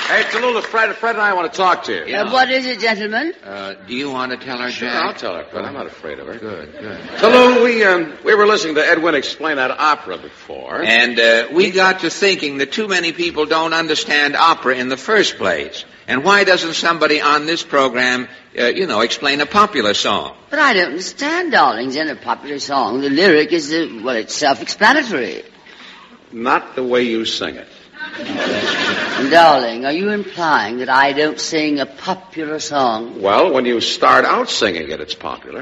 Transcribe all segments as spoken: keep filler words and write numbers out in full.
Hey, Tallulah, Fred, Fred and I want to talk to you. Yeah. Uh, what is it, gentlemen? Uh, do you want to tell her, Sure, Jack? I'll tell her, Fred. I'm not afraid of her. Good, good. Tallulah, we, um, we were listening to Edwin explain that opera before. And uh, we got to thinking that too many people don't understand opera in the first place. And why doesn't somebody on this program, uh, you know, explain a popular song? But I don't understand, darlings, in a popular song. The lyric is, uh, well, it's self-explanatory. Not the way you sing it. Darling, are you implying that I don't sing a popular song? Well, when you start out singing it, it's popular.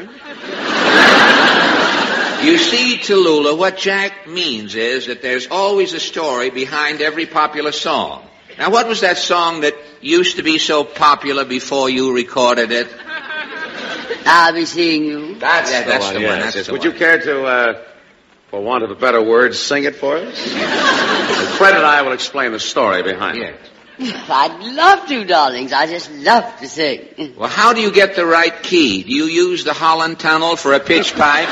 You see, Tallulah, what Jack means is that there's always a story behind every popular song. Now, what was that song that used to be so popular before you recorded it? I'll be seeing you. That's, yeah, the, that's one, the yes, one. That's yes. the Would one. you care to, uh, for want of a better word, sing it for us? Fred and I will explain the story behind Yeah. it. I'd love to, darlings. I just love to sing. Well, how do you get the right key? Do you use the Holland Tunnel for a pitch pipe?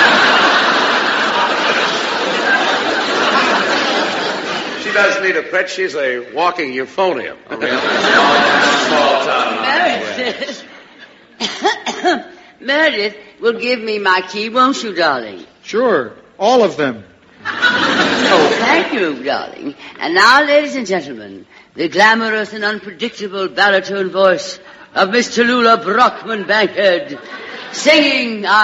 She does need a pet. She's a walking euphonium. Oh, really? Small town. Meredith. Meredith will give me my key, won't you, darling? Sure, all of them. Oh, thank you, darling. And now, ladies and gentlemen, the glamorous and unpredictable baritone voice of Miss Tallulah Brockman Bankhead, singing